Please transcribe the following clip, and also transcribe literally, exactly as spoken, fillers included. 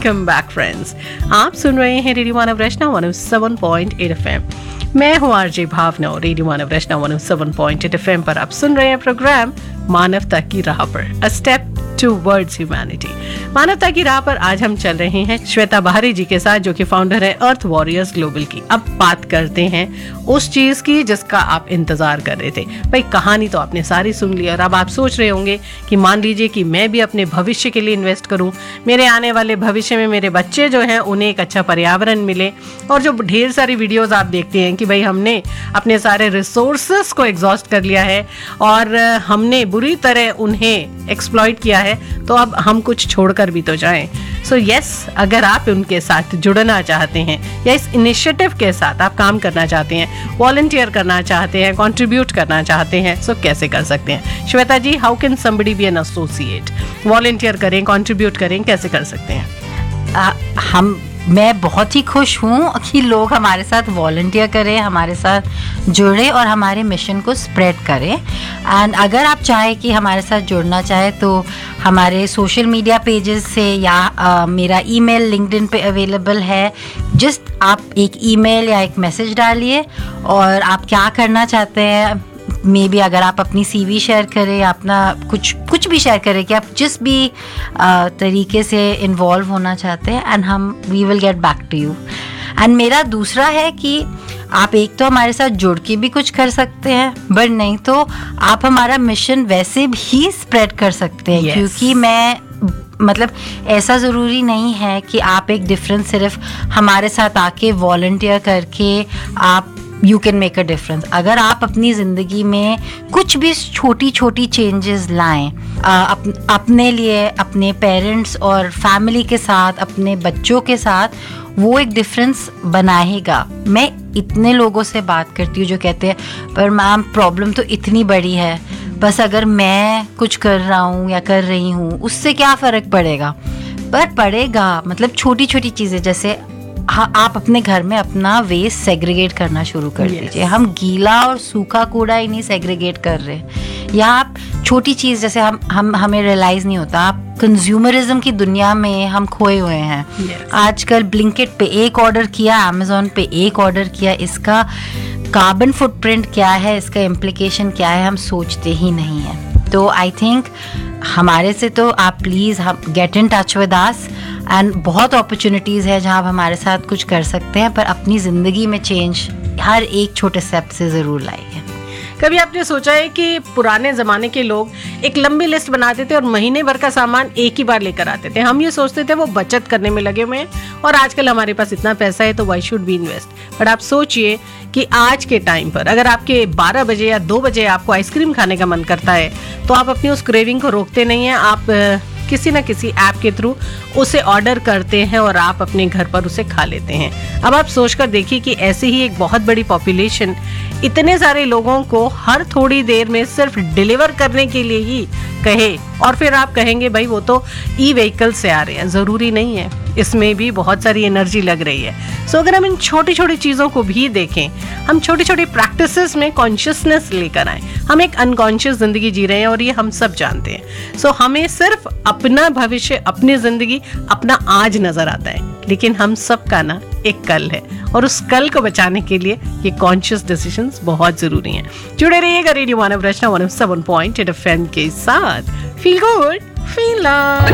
Welcome back friends. आप सुन रहे हैं रेडियो मानव रचना one O seven point eight F M. मैं हूँ आरजे भावना। रेडियो मानव रचना one O seven point eight F M पर आप सुन रहे हैं प्रोग्राम मानवता की राह पर, अ स्टेप टुवर्ड्स ह्यूमैनिटी। मानवता की राह पर आज हम चल रहे हैं श्वेता बहारी जी के साथ, जो कि फाउंडर है अर्थ वॉरियर्स ग्लोबल की। अब बात करते हैं उस चीज की जिसका आप इंतजार कर रहे थे। भाई, कहानी तो आपने सारी सुन ली और अब आप सोच रहे होंगे कि मान लीजिए कि मैं भी अपने भविष्य के लिए इन्वेस्ट करूं, मेरे आने वाले भविष्य में मेरे बच्चे जो हैं उन्हें एक अच्छा पर्यावरण मिले। और जो ढेर सारी वीडियोस आप देखते हैं कि भाई हमने अपने सारे रिसोर्सेस को एग्जॉस्ट कर लिया है और हमने बुरी तरह उन्हें एक्सप्लॉइट किया है, तो अब हम कुछ छोड़कर भी तो जाएं। सो so यस yes, अगर आप उनके साथ जुड़ना चाहते हैं या इस इनिशिएटिव के साथ आप काम करना चाहते हैं, वॉलंटियर करना चाहते हैं, कंट्रीब्यूट करना चाहते हैं, सो so कैसे कर सकते हैं? श्वेता जी, how can somebody B an associate? Volunteer करें, कंट्रीब्यूट करें, कैसे कर सकते हैं? आ, हम मैं बहुत ही खुश हूँ कि लोग हमारे साथ वॉलंटियर करें, हमारे साथ जुड़े और हमारे मिशन को स्प्रेड करें। एंड अगर आप चाहें कि हमारे साथ जुड़ना चाहे तो हमारे सोशल मीडिया पेजेस से या आ, मेरा ईमेल लिंक्डइन पे अवेलेबल है। जस्ट आप एक ईमेल या एक मैसेज डालिए और आप क्या करना चाहते हैं, मे बी अगर आप अपनी सीवी शेयर करें या अपना कुछ कुछ भी शेयर करें कि आप जिस भी आ, तरीके से इन्वॉल्व होना चाहते हैं, एंड हम we will get back to you. And मेरा दूसरा है कि आप एक तो हमारे साथ जुड़ के भी कुछ कर सकते हैं, बट नहीं तो आप हमारा मिशन वैसे भी स्प्रेड कर सकते हैं। yes. क्योंकि मैं मतलब ऐसा ज़रूरी नहीं है कि आप एक डिफरेंस सिर्फ हमारे साथ आके वॉलंटियर करके आप you can make a difference. अगर आप अपनी ज़िंदगी में कुछ भी छोटी छोटी चेंजेस लाएं, अप, अपने लिए, अपने पेरेंट्स और फैमिली के साथ, अपने बच्चों के साथ, वो एक डिफरेंस बनाएगा। मैं इतने लोगों से बात करती हूँ जो कहते हैं पर मैम प्रॉब्लम तो इतनी बड़ी है, बस अगर मैं कुछ कर रहा हूँ या कर रही हूँ उससे क्या फ़र्क पड़ेगा? पर पड़ेगा। मतलब छोटी छोटी चीज़ें, जैसे हाँ, आप अपने घर में अपना वेस्ट सेग्रीगेट करना शुरू कर yes. दीजिए। हम गीला और सूखा कूड़ा ही नहीं सेग्रीगेट कर रहे। या आप छोटी चीज़, जैसे हम हम हमें रियलाइज़ नहीं होता, आप कंज्यूमरिज्म की दुनिया में हम खोए हुए हैं। yes. आजकल ब्लिंकिट पे एक ऑर्डर किया, अमेज़ॉन पे एक ऑर्डर किया, इसका कार्बन फुटप्रिंट क्या है, इसका इम्प्लीकेशन क्या है, हम सोचते ही नहीं हैं। तो आई थिंक हमारे से तो आप प्लीज़ हम get in touch with us. And बहुत अपॉर्चुनिटीज़ है जहाँ आप हमारे साथ कुछ कर सकते हैं, पर अपनी ज़िंदगी में चेंज हर एक छोटे स्टेप से ज़रूर लाइए। कभी आपने सोचा है कि पुराने ज़माने के लोग एक लंबी लिस्ट बनाते थे और महीने भर का सामान एक ही बार लेकर आते थे? हम ये सोचते थे वो बचत करने में लगे हुए हैं और आजकल हमारे पास इतना पैसा है तो why should be invest. But आप सोचिए कि आज के टाइम पर अगर आपके बारह बजे या दो बजे आपको आइसक्रीम खाने का मन करता है तो आप अपनी उस क्रेविंग को रोकते नहीं हैं, आप किसी न किसी ऐप के थ्रू उसे ऑर्डर करते हैं और आप अपने घर पर उसे खा लेते हैं। अब आप सोचकर देखिए कि ऐसे ही एक बहुत बड़ी पॉपुलेशन इतने सारे लोगों को हर थोड़ी देर में सिर्फ डिलीवर करने के लिए ही कहे, और फिर आप कहेंगे भाई वो तो ई व्हीकल से आ रहे हैं। ज़रूरी नहीं है, इसमें भी बहुत सारी एनर्जी लग रही है। सो so, अगर हम इन छोटी छोटी चीज़ों को भी देखें, हम छोटी छोटी प्रैक्टिसेस में कॉन्शियसनेस लेकर आए। हम एक अनकॉन्शियस ज़िंदगी जी रहे हैं और ये हम सब जानते हैं। सो so, हमें सिर्फ अपना भविष्य, अपनी ज़िंदगी, अपना आज नज़र आता है, लेकिन हम सब का ना एक कल है और उस कल को बचाने के लिए ये कॉन्शियस डिसीजंस बहुत ज़रूरी हैं। जुड़े रहिएगा रेडियो मानव रचना one O seven point eight F M के साथ। Feel good, feel love.